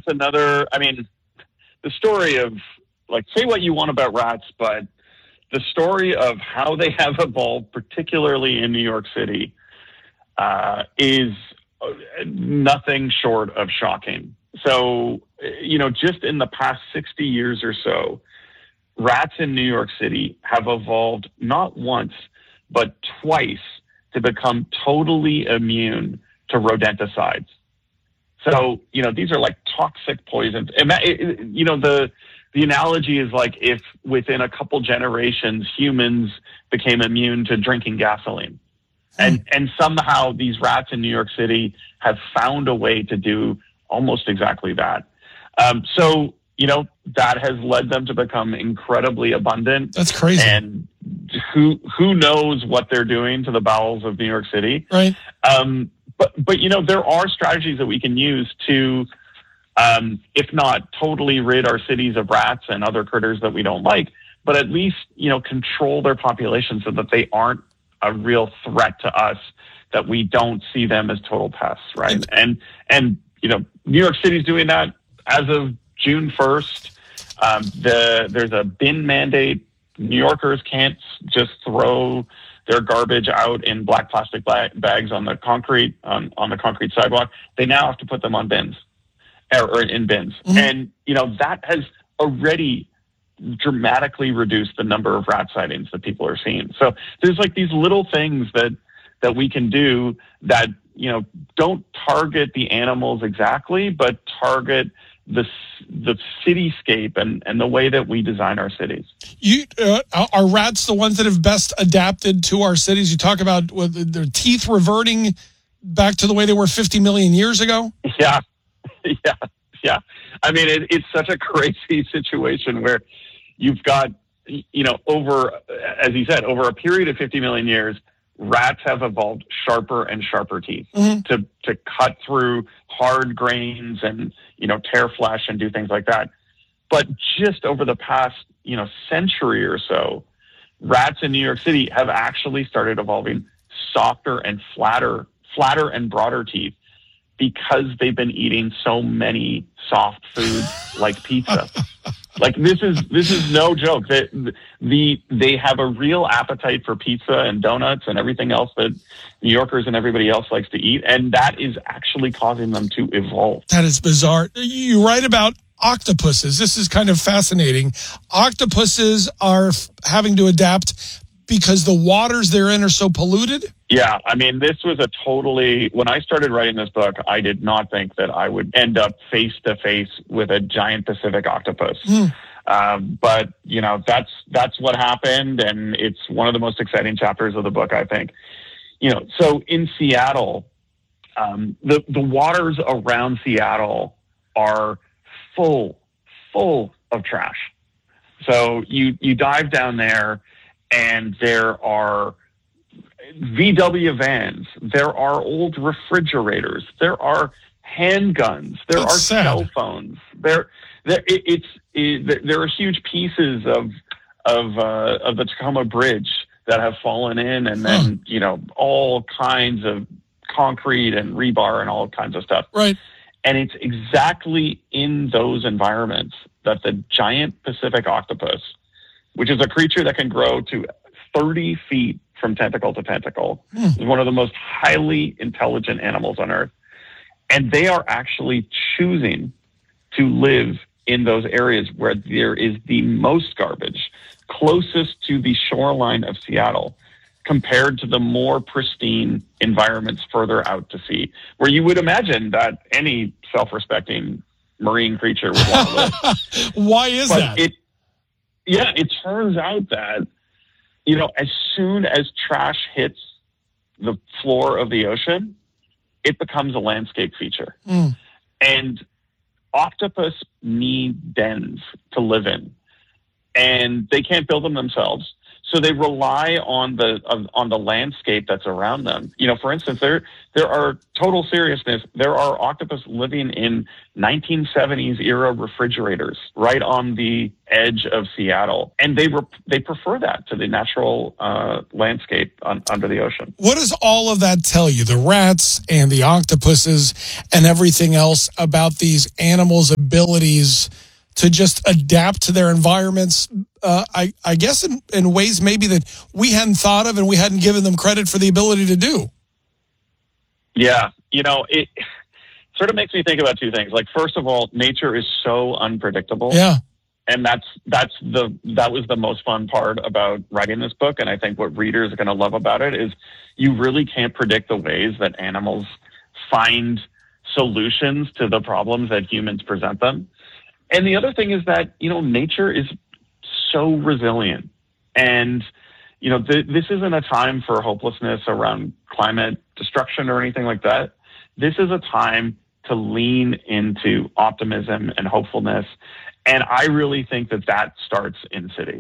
another, I mean, the story of, like, say what you want about rats, but the story of how they have evolved, particularly in New York City, is nothing short of shocking. So, just in the past 60 years or so, rats in New York City have evolved not once, but twice to become totally immune to rodenticides. So, these are like toxic poisons. The analogy is like if within a couple generations, humans became immune to drinking gasoline. And somehow these rats in New York City have found a way to do almost exactly that. That has led them to become incredibly abundant. That's crazy. And who knows what they're doing to the bowels of New York City. Right. But there are strategies that we can use to, if not totally rid our cities of rats and other critters that we don't like, but at least, control their population so that they aren't a real threat to us, that we don't see them as total pests, right? And New York City's doing that as of June 1st. There's a bin mandate. New Yorkers can't just throw their garbage out in black plastic bags on the concrete sidewalk. They now have to put them on bins or in bins. Mm-hmm. And, that has already dramatically reduced the number of rat sightings that people are seeing. So there's like these little things that we can do that, don't target the animals exactly, but target the cityscape and the way that we design our cities. Are rats the ones that have best adapted to our cities? You talk about their teeth reverting back to the way they were 50 million years ago? Yeah. I mean, it's such a crazy situation where you've got, over a period of 50 million years, rats have evolved sharper and sharper teeth to cut through hard grains and, tear flesh and do things like that. But just over the past, century or so, rats in New York City have actually started evolving softer and flatter and broader teeth because they've been eating so many soft foods like pizza. Like this is no joke. They have a real appetite for pizza and donuts and everything else that New Yorkers and everybody else likes to eat, and that is actually causing them to evolve. That is bizarre. You write about octopuses. This is kind of fascinating. Octopuses are having to adapt because the waters they're in are so polluted? Yeah, I mean, this was when I started writing this book, I did not think that I would end up face to face with a giant Pacific octopus. But, that's what happened, and it's one of the most exciting chapters of the book, I think. So in Seattle, the waters around Seattle are full of trash. So you dive down there, and there are VW vans, there are old refrigerators, there are handguns, there are cell phones. There are huge pieces of the Tacoma Bridge that have fallen in, and then all kinds of concrete and rebar and all kinds of stuff. Right. And it's exactly in those environments that the giant Pacific octopus, which is a creature that can grow to 30 feet from tentacle to tentacle, is one of the most highly intelligent animals on Earth. And they are actually choosing to live in those areas where there is the most garbage, closest to the shoreline of Seattle, compared to the more pristine environments further out to sea, where you would imagine that any self-respecting marine creature would want to live. Why is that? It turns out that, as soon as trash hits the floor of the ocean, it becomes a landscape feature. And octopus need dens to live in, and they can't build them themselves. So they rely on the landscape that's around them. For instance, there are, total seriousness, there are octopus living in 1970s era refrigerators right on the edge of Seattle, and they prefer that to the natural landscape under the ocean. What does all of that tell you? The rats and the octopuses and everything else about these animals' abilities to just adapt to their environments, I guess in ways maybe that we hadn't thought of and we hadn't given them credit for the ability to do. Yeah, it sort of makes me think about two things. Like, first of all, nature is so unpredictable. Yeah. And that was the most fun part about writing this book. And I think what readers are going to love about it is you really can't predict the ways that animals find solutions to the problems that humans present them. And the other thing is that, nature is so resilient. And, this isn't a time for hopelessness around climate destruction or anything like that. This is a time to lean into optimism and hopefulness. And I really think that starts in cities.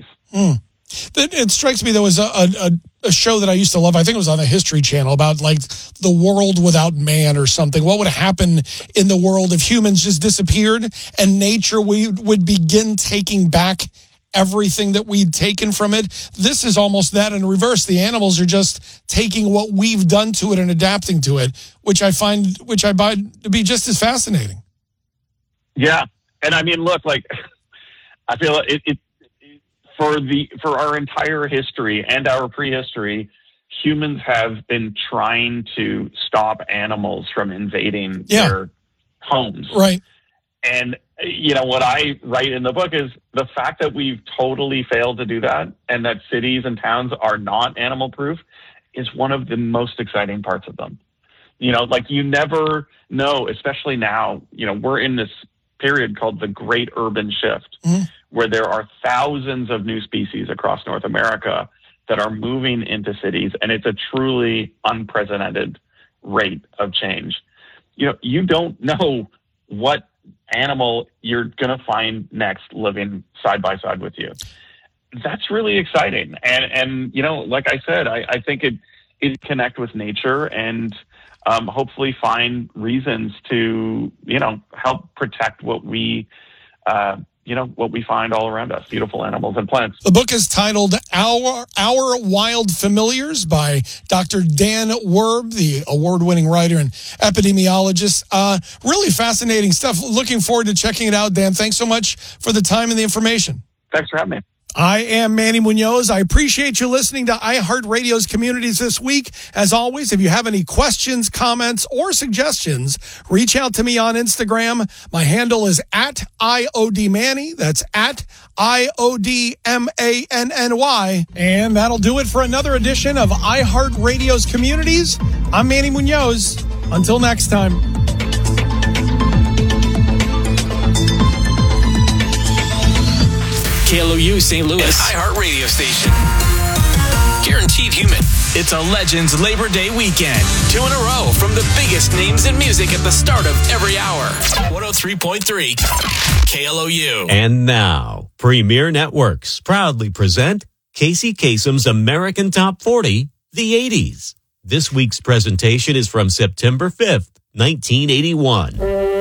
It strikes me there was a show that I used to love. I think it was on the History Channel about like the world without man or something. What would happen in the world if humans just disappeared and nature would begin taking back everything that we'd taken from it? This is almost that in reverse. The animals are just taking what we've done to it and adapting to it, which I find to be just as fascinating. Yeah. And I mean, look, like, I feel it for our entire history and our prehistory, humans have been trying to stop animals from invading their homes. Right. And, what I write in the book is the fact that we've totally failed to do that and that cities and towns are not animal proof is one of the most exciting parts of them. Like, you never know, especially now, we're in this period called the Great Urban Shift, where there are thousands of new species across North America that are moving into cities, and it's a truly unprecedented rate of change. You don't know what animal you're going to find next living side by side with you. That's really exciting. And like I said, I think it connect with nature and hopefully find reasons to, help protect what we find all around us, beautiful animals and plants. The book is titled Our Wild Familiars by Dr. Dan Werb, the award-winning writer and epidemiologist. Really fascinating stuff. Looking forward to checking it out, Dan. Thanks so much for the time and the information. Thanks for having me. I am Manny Munoz. I appreciate you listening to iHeartRadio's Communities this week. As always, if you have any questions, comments, or suggestions, reach out to me on Instagram. My handle is @IODManny. That's @IODMANNY. And that'll do it for another edition of iHeartRadio's Communities. I'm Manny Munoz. Until next time. KLOU St. Louis, an iHeart radio station. Guaranteed human. It's a Legends Labor Day weekend. 2 in a row from the biggest names in music at the start of every hour. 103.3 KLOU. And now, Premier Networks proudly present Casey Kasem's American Top 40, the 80s. This week's presentation is from September 5th, 1981.